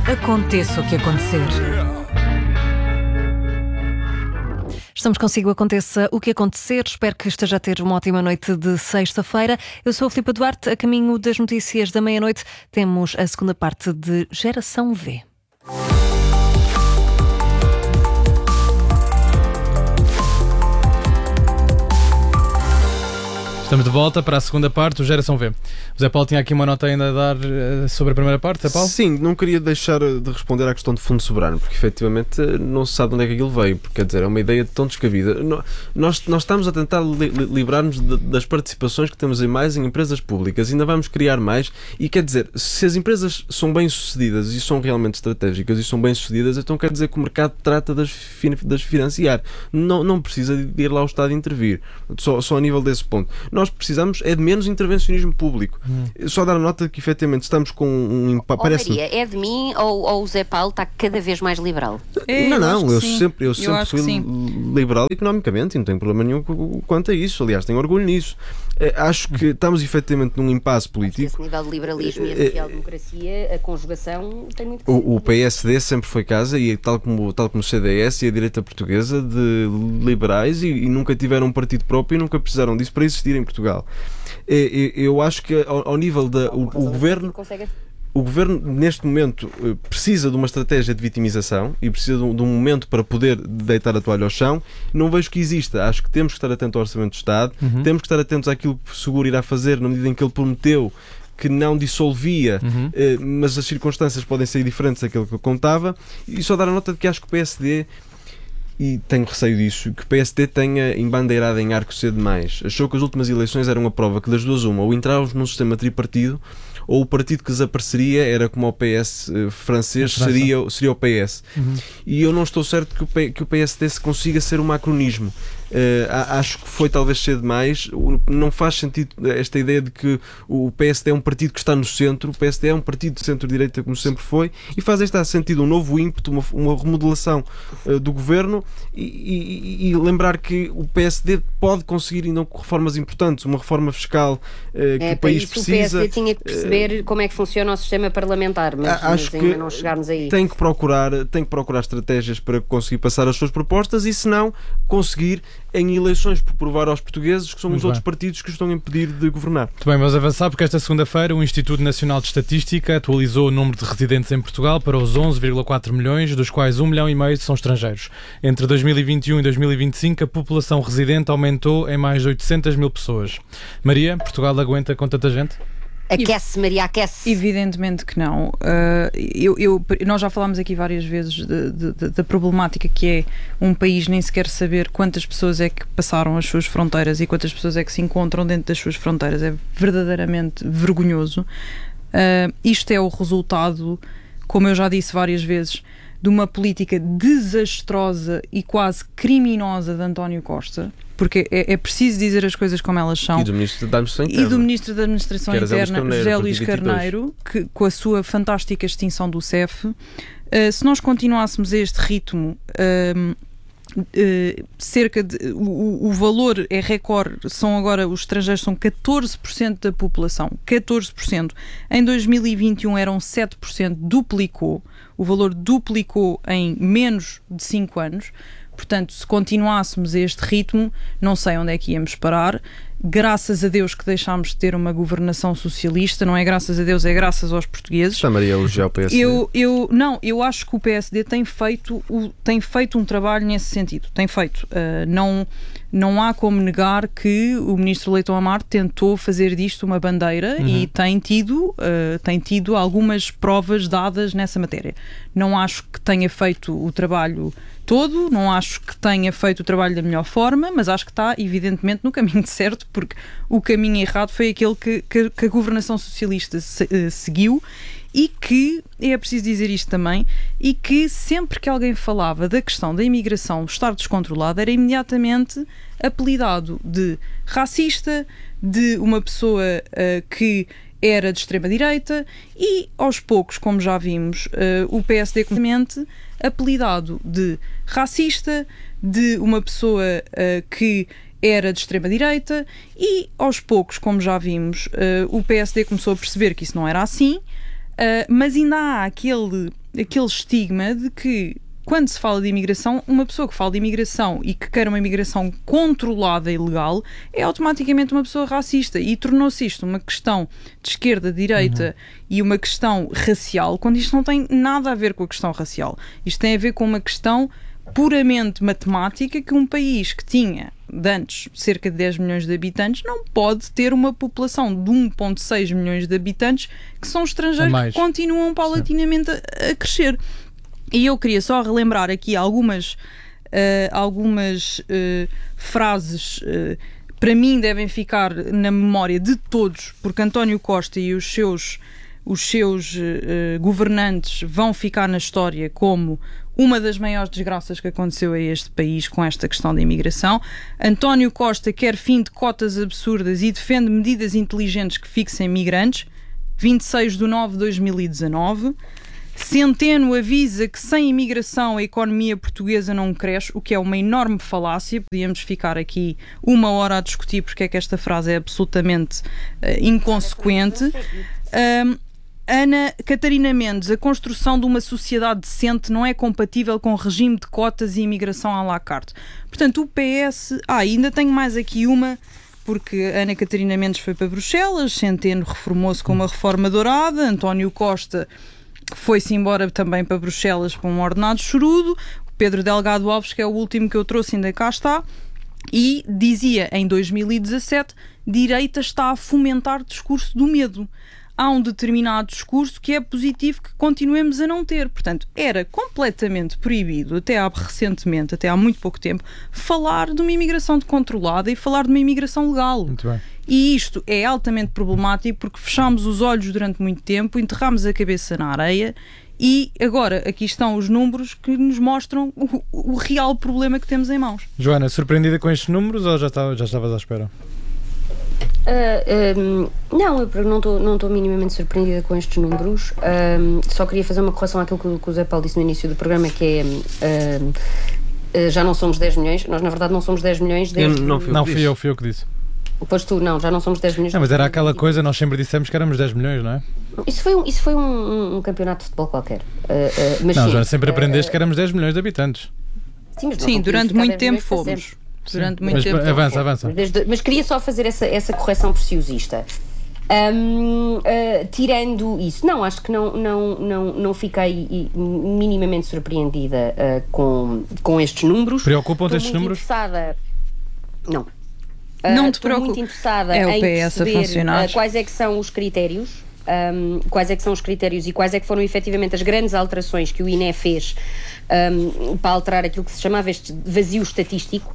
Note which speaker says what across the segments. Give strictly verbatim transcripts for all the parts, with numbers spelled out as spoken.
Speaker 1: Aconteça o que acontecer. Estamos consigo, aconteça o que acontecer. Espero que esteja a ter uma ótima noite de sexta-feira. Eu sou a Filipa Duarte, a caminho das notícias da meia-noite. Temos a segunda parte de Geração V.
Speaker 2: Estamos de volta para a segunda parte do Geração V. O Zé Paulo tinha aqui uma nota ainda a dar uh, sobre a primeira parte, Zé Paulo?
Speaker 3: Sim, não queria deixar de responder à questão do Fundo Soberano, porque efetivamente não se sabe onde é que aquilo veio, porque quer dizer, é uma ideia tão descabida. Nós, nós estamos a tentar li, li, livrar-nos de, das participações que temos em mais em empresas públicas, ainda vamos criar mais, e quer dizer, se as empresas são bem-sucedidas e são realmente estratégicas e são bem-sucedidas, então quer dizer que o mercado trata de as financiar. Não, não precisa de ir lá o Estado intervir, só, só a nível desse ponto. Nós precisamos é de menos intervencionismo público. Hum. Só dar a nota que efetivamente estamos com um...
Speaker 4: Oh, Maria, é de mim ou, ou o Zé Paulo está cada vez mais liberal?
Speaker 3: É, não, não, eu, eu sempre, eu eu sempre fui liberal economicamente e não tenho problema nenhum quanto a isso. Aliás, tenho orgulho nisso. Acho que estamos efetivamente num impasse político.
Speaker 4: Esse nível de liberalismo e a social-democracia, a conjugação tem muito que
Speaker 3: o, o P S D sempre foi casa, e tal como, tal como o C D S e a direita portuguesa, de liberais, e, e nunca tiveram um partido próprio e nunca precisaram disso para existir em Portugal. Eu acho que ao, ao nível da... O, o governo... O Governo, neste momento, precisa de uma estratégia de vitimização e precisa de um, de um momento para poder deitar a toalha ao chão. Não vejo que exista. Acho que temos que estar atentos ao Orçamento do Estado, uhum. temos que estar atentos àquilo que o Seguro irá fazer na medida em que ele prometeu que não dissolvia, uhum. eh, mas as circunstâncias podem ser diferentes daquilo que eu contava. E só dar a nota de que acho que o P S D, e tenho receio disso, que o P S D tenha embandeirado em arco cedo demais. Achou que as últimas eleições eram a prova que das duas uma, ou entrávamos num sistema tripartido, ou o partido que desapareceria era como o P S uh, francês, seria, seria o P S. Uhum. E eu não estou certo que o, P, que o P S D se consiga ser um macronismo. Uh, acho que foi talvez cedo demais. Não faz sentido esta ideia de que o P S D é um partido que está no centro. O P S D é um partido de centro-direita, como sempre foi, e faz esta sentido um novo ímpeto, uma, uma remodelação uh, do governo, e, e, e lembrar que o P S D pode conseguir ainda reformas importantes, uma reforma fiscal uh, que
Speaker 4: é,
Speaker 3: o país
Speaker 4: isso
Speaker 3: precisa.
Speaker 4: O P S D tinha que perceber uh, como é que funciona o sistema parlamentar, mas,
Speaker 3: acho
Speaker 4: mas ainda
Speaker 3: que
Speaker 4: não chegámos aí.
Speaker 3: Tem que procurar, tem que procurar estratégias para conseguir passar as suas propostas, e se não, conseguir em eleições por provar aos portugueses que são Muito os bem. outros partidos que estão a impedir de governar.
Speaker 2: Muito bem, vamos avançar, porque esta segunda-feira o Instituto Nacional de Estatística atualizou o número de residentes em Portugal para os onze vírgula quatro milhões, dos quais um milhão e meio são estrangeiros. Entre dois mil e vinte e um e dois mil e vinte e cinco, a população residente aumentou em mais de oitocentas mil pessoas. Maria, Portugal aguenta com tanta gente?
Speaker 4: Aquece, Maria, aquece.
Speaker 5: Evidentemente que não. Uh, eu, eu, nós já falámos aqui várias vezes da problemática que é um país nem sequer saber quantas pessoas é que passaram as suas fronteiras e quantas pessoas é que se encontram dentro das suas fronteiras. É verdadeiramente vergonhoso. Uh, isto é o resultado, como eu já disse várias vezes, de uma política desastrosa e quase criminosa de António Costa, porque é, é preciso dizer as coisas como elas são.
Speaker 3: E do Ministro da Administração Interna.
Speaker 5: E do Ministro da Administração Interna, José Luís Carneiro, que com a sua fantástica extinção do C E F, uh, se nós continuássemos a este ritmo, uh, uh, cerca de... O, o valor é recorde, são agora, os estrangeiros são catorze por cento da população, catorze por cento. Em dois mil e vinte e um eram sete por cento, duplicou. O valor duplicou em menos de cinco anos. Portanto, se continuássemos a este ritmo, não sei onde é que íamos parar. Graças a Deus que deixámos de ter uma governação socialista, não é graças a Deus, é graças aos portugueses.
Speaker 3: Chamaria a elogiar o P S D?
Speaker 5: Eu, eu, não, eu acho que o P S D tem feito, o, tem feito um trabalho nesse sentido. Tem feito. Uh, não, não há como negar que o Ministro Leitão Amaro tentou fazer disto uma bandeira uhum. e tem tido, uh, tem tido algumas provas dadas nessa matéria. Não acho que tenha feito o trabalho todo, não acho que tenha feito o trabalho da melhor forma, mas acho que está evidentemente no caminho certo, porque o caminho errado foi aquele que, que, que a governação socialista se, uh, seguiu, e que, é preciso dizer isto também, e que sempre que alguém falava da questão da imigração estar descontrolada, era imediatamente apelidado de racista, de uma pessoa uh, que era de extrema-direita, e aos poucos, como já vimos, uh, o P S D completamente apelidado de racista, de uma pessoa uh, que era de extrema-direita, e aos poucos, como já vimos, uh, o P S D começou a perceber que isso não era assim, mas ainda há aquele, aquele estigma de que, quando se fala de imigração, uma pessoa que fala de imigração e que quer uma imigração controlada e legal é automaticamente uma pessoa racista, e tornou-se isto uma questão de esquerda, direita uhum. e uma questão racial, quando isto não tem nada a ver com a questão racial. Isto tem a ver com uma questão puramente matemática, que um país que tinha, de antes, cerca de dez milhões de habitantes, não pode ter uma população de um vírgula seis milhões de habitantes que são estrangeiros que continuam paulatinamente a, a crescer. E eu queria só relembrar aqui algumas, uh, algumas uh, frases uh, para mim devem ficar na memória de todos, porque António Costa e os seus, os seus uh, governantes vão ficar na história como uma das maiores desgraças que aconteceu a este país com esta questão da imigração. António Costa quer fim de cotas absurdas e defende medidas inteligentes que fixem migrantes. vinte e seis de nove de dois mil e dezanove. Centeno avisa que sem imigração a economia portuguesa não cresce, o que é uma enorme falácia. Podíamos ficar aqui uma hora a discutir porque é que esta frase é absolutamente uh, inconsequente. Um, Ana Catarina Mendes, a construção de uma sociedade decente não é compatível com o regime de cotas e imigração à la carte. Portanto, o P S... Ah, ainda tenho mais aqui uma, porque Ana Catarina Mendes foi para Bruxelas, Centeno reformou-se com uma reforma dourada, António Costa foi-se embora também para Bruxelas com um ordenado chorudo, Pedro Delgado Alves, que é o último que eu trouxe, ainda cá está, e dizia em dois mil e dezassete, direita está a fomentar discurso do medo. Há um determinado discurso que é positivo que continuemos a não ter. Portanto, era completamente proibido, até há recentemente, até há muito pouco tempo, falar de uma imigração controlada e falar de uma imigração legal.
Speaker 2: Muito bem.
Speaker 5: E isto é altamente problemático porque fechámos os olhos durante muito tempo, enterrámos a cabeça na areia e agora aqui estão os números que nos mostram o, o real problema que temos em mãos.
Speaker 2: Joana, surpreendida com estes números ou já, estava, já estavas à espera?
Speaker 4: Uh, um, não, eu não estou não estou minimamente surpreendida com estes números. Um, só queria fazer uma correção àquilo que, que o Zé Paulo disse no início do programa, que é um, uh, já não somos dez milhões. Nós na verdade não somos dez milhões desde...
Speaker 3: Eu, não fui eu,
Speaker 2: não, fui eu, fui eu que disse.
Speaker 4: Pois tu, não, já não somos dez milhões.
Speaker 2: Não, mas era aquela coisa, nós sempre dissemos que éramos dez milhões, não é?
Speaker 4: Isso foi um, isso foi um, um, um campeonato de futebol qualquer. Uh, uh, mas
Speaker 2: não,
Speaker 4: sim,
Speaker 2: já sempre aprendeste
Speaker 4: uh,
Speaker 2: que éramos dez milhões de habitantes.
Speaker 4: Sim, mas
Speaker 5: sim durante muito tempo fomos. Durante muito
Speaker 2: mas
Speaker 5: tempo.
Speaker 2: avança, avança.
Speaker 4: Desde, mas queria só fazer essa, essa correção preciosista. Um, uh, tirando isso, não, acho que não, não, não, não fiquei minimamente surpreendida uh, com, com estes números.
Speaker 2: Preocupam-te estes números?
Speaker 4: Interessada. Não. Uh,
Speaker 5: não te
Speaker 4: estou
Speaker 5: preocupa.
Speaker 4: muito interessada
Speaker 5: é
Speaker 4: em
Speaker 5: o P S
Speaker 4: perceber
Speaker 5: a
Speaker 4: uh, quais é que são os critérios. Um, quais é que são os critérios e quais é que foram efetivamente as grandes alterações que o I N E fez um, para alterar aquilo que se chamava este vazio estatístico.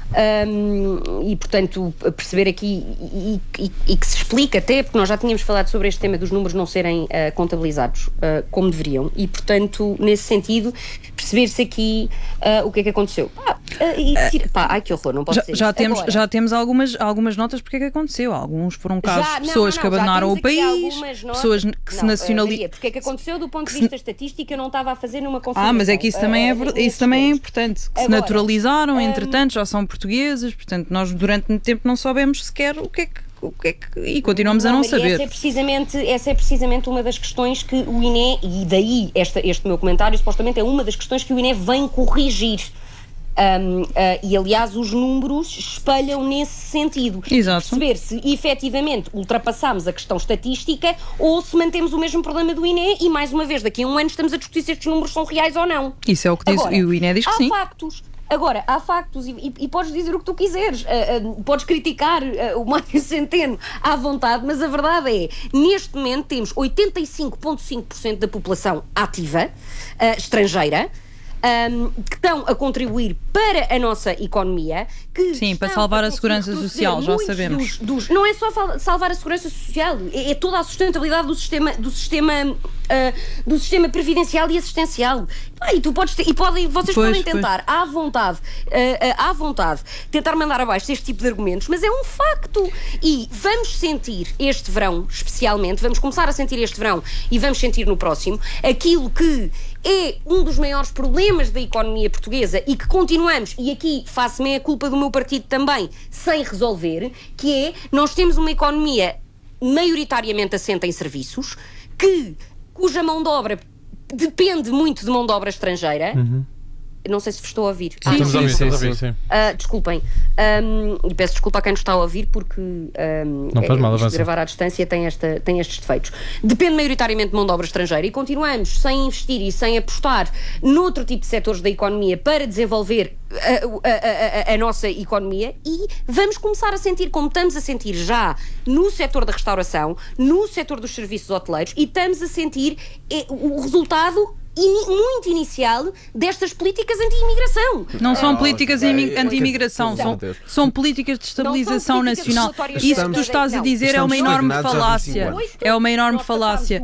Speaker 4: Um, e portanto perceber aqui e, e, e que se explica até, porque nós já tínhamos falado sobre este tema dos números não serem uh, contabilizados uh, como deveriam e portanto nesse sentido perceber-se aqui uh, o que é que aconteceu. Ah, uh, e tira, pá, ai que horror, não pode
Speaker 5: já,
Speaker 4: ser
Speaker 5: já temos,
Speaker 4: agora,
Speaker 5: já temos algumas, algumas notas porque é que aconteceu. Alguns foram casos
Speaker 4: já,
Speaker 5: de pessoas
Speaker 4: não, não,
Speaker 5: que abandonaram o país,
Speaker 4: notas,
Speaker 5: pessoas que
Speaker 4: não,
Speaker 5: se nacionalizaram.
Speaker 4: Porque é que aconteceu do ponto de vista se... estatístico, eu não estava a fazer numa confirmação.
Speaker 5: Ah, mas é que isso também é,
Speaker 4: uh,
Speaker 5: isso também é importante, que
Speaker 4: agora,
Speaker 5: se naturalizaram,
Speaker 4: um,
Speaker 5: entretanto já são portugueses, portanto nós durante muito tempo não soubemos sequer o que é que, o que, é que e continuamos não, a não
Speaker 4: Maria,
Speaker 5: saber.
Speaker 4: Essa é, precisamente, essa é precisamente uma das questões que o I N E, e daí esta, este meu comentário, supostamente é uma das questões que o I N E vem corrigir. Um, uh, e aliás os números espelham nesse sentido.
Speaker 5: Exato.
Speaker 4: Perceber se efetivamente ultrapassamos a questão estatística ou se mantemos o mesmo problema do I N E e mais uma vez daqui a um ano estamos a discutir se estes números são reais ou não.
Speaker 5: Isso é o que diz.
Speaker 4: Agora,
Speaker 5: e o I N E diz que
Speaker 4: há
Speaker 5: sim.
Speaker 4: factos. Agora, há factos e, e, e podes dizer o que tu quiseres, uh, uh, podes criticar uh, o Mário Centeno à vontade, mas a verdade é, neste momento temos oitenta e cinco vírgula cinco por cento da população ativa, uh, estrangeira, Um, que estão a contribuir para a nossa economia. Que
Speaker 5: Sim, para salvar a segurança social, já sabemos.
Speaker 4: Dos, dos, não é só salvar a segurança social, é, é toda a sustentabilidade do sistema, do sistema, uh, do sistema previdencial e assistencial. Ah, e tu podes ter, e podem, vocês
Speaker 5: pois,
Speaker 4: podem tentar, pois. à vontade, uh, uh, à vontade, tentar mandar abaixo este tipo de argumentos, mas é um facto. E vamos sentir este verão, especialmente, vamos começar a sentir este verão e vamos sentir no próximo, aquilo que é um dos maiores problemas da economia portuguesa e que continuamos, e aqui faço-me a culpa do meu partido também, sem resolver, que é, nós temos uma economia maioritariamente assente em serviços, que cuja mão de obra depende muito de mão de obra estrangeira.
Speaker 2: Uhum.
Speaker 4: Não sei se vos estou a ouvir.
Speaker 2: Sim, estamos a ouvir, estamos a ouvir, sim.
Speaker 4: Uh, desculpem. Um, e peço desculpa a quem nos está a ouvir porque um,
Speaker 2: não faz mal,
Speaker 4: é,
Speaker 2: avança.
Speaker 4: gravar à distância tem, esta, tem estes defeitos. Depende maioritariamente de mão de obra estrangeira e continuamos sem investir e sem apostar noutro tipo de setores da economia para desenvolver a, a, a, a nossa economia e vamos começar a sentir, como estamos a sentir já no setor da restauração, no setor dos serviços hoteleiros, e estamos a sentir é, o resultado In, muito inicial destas políticas anti-imigração.
Speaker 5: Não são
Speaker 3: Ah,
Speaker 5: políticas
Speaker 3: okay.
Speaker 5: anti-imigração, são, são políticas de estabilização
Speaker 4: políticas
Speaker 5: nacional. Isso que tu estás a dizer é uma enorme falácia. É uma enorme falácia.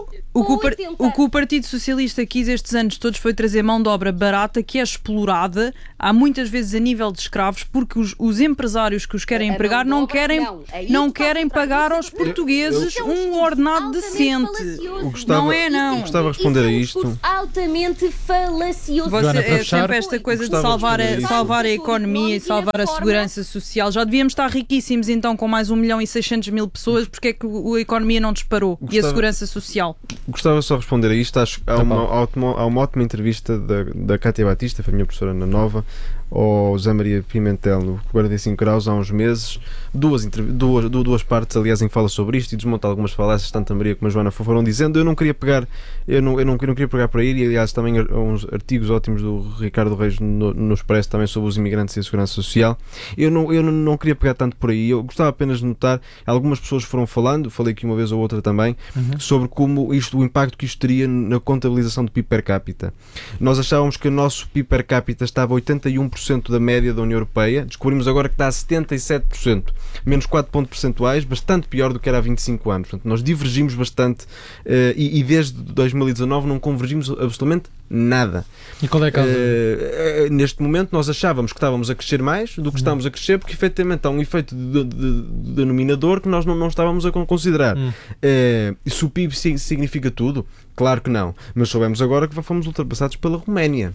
Speaker 5: O que o, par, o que o Partido Socialista quis estes anos todos foi trazer mão de obra barata que é explorada, há muitas vezes a nível de escravos, porque os, os empresários que os querem empregar não querem, não querem pagar aos portugueses um ordenado decente. Não é, não.
Speaker 3: Gostava de responder a isto.
Speaker 4: Altamente falacioso.
Speaker 5: Você,
Speaker 2: Joana, para
Speaker 5: é
Speaker 2: fechar,
Speaker 5: sempre esta coisa de
Speaker 3: gostava de
Speaker 5: salvar a,
Speaker 3: responder a
Speaker 5: salvar a
Speaker 4: isto.
Speaker 5: economia e salvar a segurança social. Já devíamos estar riquíssimos então com mais um milhão e seiscentos mil pessoas, porque é que o- a economia não disparou? E a
Speaker 3: Gostava-
Speaker 5: segurança social?
Speaker 3: Gostava só de responder a isto. Acho que há uma, há uma, há uma ótima entrevista da, da Cátia Batista, foi a minha professora na Nova, ao José Maria Pimentel no quarenta e cinco graus há uns meses. Duas, duas, duas partes, aliás, em que fala sobre isto e desmonta algumas falácias, tanto a Maria como a Joana foram dizendo. Eu não queria pegar, eu não, eu não, eu não queria pegar para ir, e aliás, também há uns artigos ótimos do Ricardo Reis no, no Expresso também sobre os imigrantes e a segurança social. Eu não, eu não, não queria pegar tanto por aí. Eu gostava apenas de notar, algumas pessoas foram falando, falei aqui uma vez ou outra também, uhum. sobre como isto, o impacto que isto teria na contabilização do P I B per capita. Nós achávamos que o nosso P I B per capita estava a oitenta e um por cento da média da União Europeia, descobrimos agora que está a setenta e sete por cento, menos quatro pontos percentuais, bastante pior do que era há vinte e cinco anos. Portanto, nós divergimos bastante uh, e, e desde dois mil e dezanove não convergimos absolutamente nada.
Speaker 2: E qual é a causa?
Speaker 3: Uh, uh, neste momento nós achávamos que estávamos a crescer mais do que estamos a crescer, porque efetivamente há um efeito de, de, de denominador que nós não, não estávamos a considerar. Hum. Uh, se o P I B significa tudo? Claro que não, mas soubemos agora que fomos ultrapassados pela Roménia.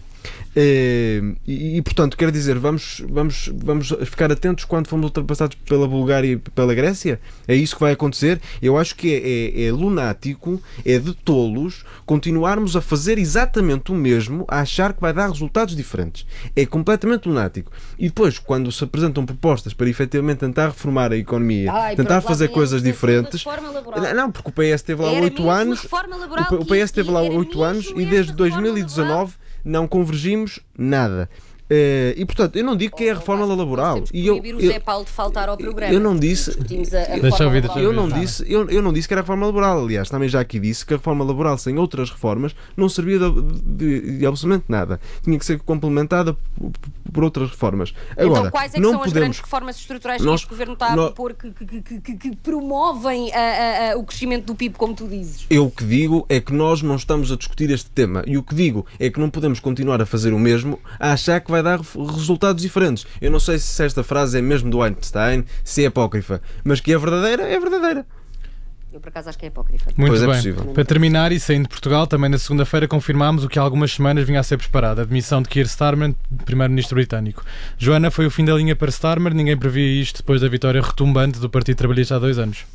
Speaker 3: Uh, e, e, portanto, quero dizer, vamos, vamos, vamos ficar atentos quando fomos ultrapassados pela Bulgária e pela Grécia? É isso que vai acontecer? Eu acho que é, é, é lunático, é de tolos continuarmos a fazer exatamente o mesmo, a achar que vai dar resultados diferentes. É completamente lunático. E depois, quando se apresentam propostas para efetivamente tentar reformar a economia,
Speaker 4: Ai,
Speaker 3: tentar fazer coisas diferentes...
Speaker 4: Não,
Speaker 3: não, porque o P S teve lá oito anos... O P S teve lá oito anos e desde dois mil e dezanove não convergimos nada. Uh, e portanto, eu não digo que é a reforma laboral.
Speaker 4: Temos que
Speaker 3: e eu,
Speaker 4: proibir o
Speaker 3: eu,
Speaker 4: Zé Paulo de faltar ao programa.
Speaker 3: Eu não disse.
Speaker 4: Discutimos a, a
Speaker 2: Deixa
Speaker 4: reforma
Speaker 2: eu ouvir,
Speaker 4: laboral.
Speaker 3: Eu não disse, eu, eu não disse que era a reforma laboral. Aliás, também já aqui disse que a reforma laboral sem outras reformas não servia de, de, de absolutamente nada. Tinha que ser complementada por, por outras reformas. Agora,
Speaker 4: então, quais é que
Speaker 3: não
Speaker 4: são
Speaker 3: podemos...
Speaker 4: as grandes reformas estruturais
Speaker 3: nós,
Speaker 4: que este governo está a
Speaker 3: nós,
Speaker 4: propor que, que, que, que, que promovem a, a, a, o crescimento do P I B, como tu dizes?
Speaker 3: Eu o que digo é que nós não estamos a discutir este tema. E o que digo é que não podemos continuar a fazer o mesmo, a achar que vai dar resultados diferentes. Eu não sei se esta frase é mesmo do Einstein, se é apócrifa, mas que é verdadeira, é verdadeira.
Speaker 4: Eu, por acaso, acho que é apócrifa.
Speaker 2: Muito
Speaker 3: pois é
Speaker 2: bem.
Speaker 3: possível.
Speaker 2: Para terminar, e saindo de Portugal, também na segunda-feira confirmámos o que há algumas semanas vinha a ser preparado, a demissão de Keir Starmer, primeiro-ministro britânico. Joana, foi o fim da linha para Starmer, ninguém previa isto depois da vitória retumbante do Partido Trabalhista há dois anos.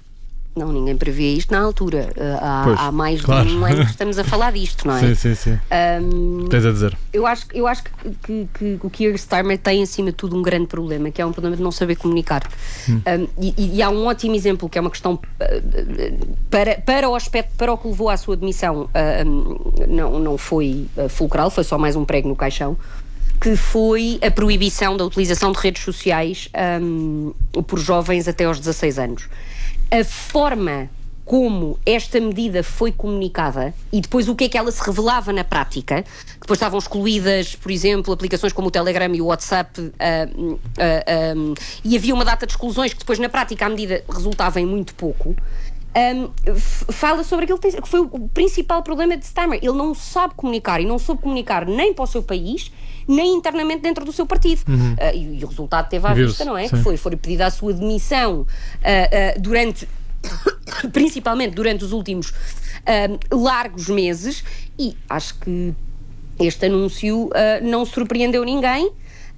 Speaker 4: Não, ninguém previa isto na altura. Uh, há,
Speaker 3: Pois,
Speaker 4: há mais
Speaker 2: claro.
Speaker 4: de um ano que estamos a falar disto, não é?
Speaker 2: Sim, sim, sim.
Speaker 4: Um,
Speaker 2: Tens a dizer.
Speaker 4: eu acho, eu acho que, que, que o Keir Starmer tem, acima de tudo, um grande problema, que é um problema de não saber comunicar. Hum. Um, e, e há um ótimo exemplo, que é uma questão uh, para, para o aspecto, para o que levou à sua demissão, uh, um, não, não foi uh, fulcral, foi só mais um prego no caixão, que foi a proibição da utilização de redes sociais um, por jovens até aos dezasseis anos. A forma como esta medida foi comunicada e depois o que é que ela se revelava na prática, que depois estavam excluídas, por exemplo, aplicações como o Telegram e o WhatsApp, uh, uh, um, e havia uma data de exclusões que depois na prática a medida resultava em muito pouco. Um, fala sobre aquilo que foi o principal problema de Starmer. Ele não sabe comunicar e não soube comunicar nem para o seu país nem internamente dentro do seu partido. Uhum. Uh, e, e o resultado teve à
Speaker 2: Viu-se,
Speaker 4: vista, não é?
Speaker 2: sim.
Speaker 4: Que foi, foi pedida a sua demissão uh, uh, durante principalmente durante os últimos uh, largos meses, e acho que este anúncio uh, não surpreendeu ninguém.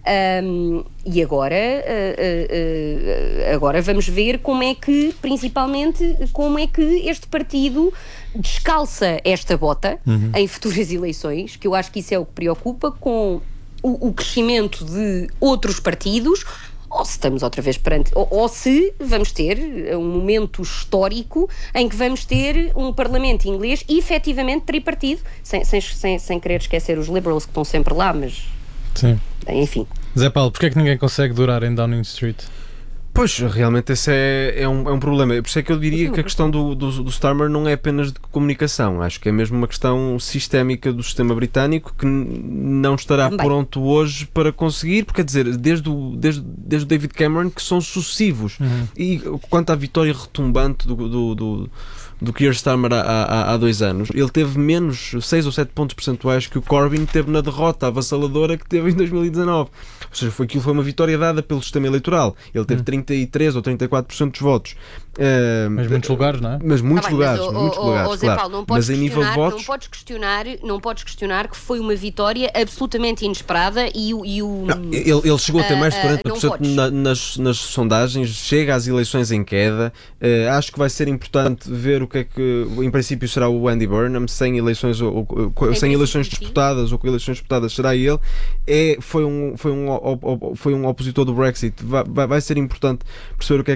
Speaker 4: Um, e agora, uh, uh, uh, agora vamos ver como é que, principalmente, como é que este partido descalça esta bota uhum. em futuras eleições, que eu acho que isso é o que preocupa com o, o crescimento de outros partidos, ou se estamos outra vez perante, ou, ou se vamos ter um momento histórico em que vamos ter um parlamento inglês efetivamente tripartido, sem, sem, sem, sem querer esquecer os liberals que estão sempre lá, mas...
Speaker 2: Sim.
Speaker 4: Enfim.
Speaker 2: Zé Paulo, porquê é que ninguém consegue durar em Downing Street?
Speaker 3: Pois, realmente esse é, é, um, é um problema. Por isso é que eu diria que a questão do, do, do Starmer não é apenas de comunicação. Acho que é mesmo uma questão sistémica do sistema britânico que não estará Também. pronto hoje para conseguir, porque quer dizer, desde o, desde, desde o David Cameron, que são sucessivos. Uhum. E quanto à vitória retumbante do, do, do, do Keir Starmer há, há, há dois anos, ele teve menos seis ou sete pontos percentuais que o Corbyn teve na derrota avassaladora que teve em dois mil e dezanove. Ou seja, foi, aquilo foi uma vitória dada pelo sistema eleitoral. Ele teve uhum. trinta e três ou trinta e quatro por cento dos votos. Uh,
Speaker 2: mas muitos lugares, não é?
Speaker 3: Mas muitos
Speaker 4: ah, bem,
Speaker 3: lugares,
Speaker 4: mas, o,
Speaker 3: muitos
Speaker 4: o,
Speaker 3: lugares,
Speaker 4: o, Zé
Speaker 3: claro.
Speaker 4: Paulo, não podes
Speaker 3: mas em nível de votos...
Speaker 4: Não podes, questionar, não podes questionar que foi uma vitória absolutamente inesperada e o... E o
Speaker 3: não, ele, ele chegou a ter mais de quarenta por cento
Speaker 4: uh,
Speaker 3: na, nas, nas sondagens, chega às eleições em queda. Uh, acho que vai ser importante ver o que é que, em princípio, será o Andy Burnham, sem eleições, ou, ou, sem eleições disputadas ou com eleições disputadas, será ele. É, foi, um, foi, um, foi um opositor do Brexit. Vai, vai ser importante perceber o que é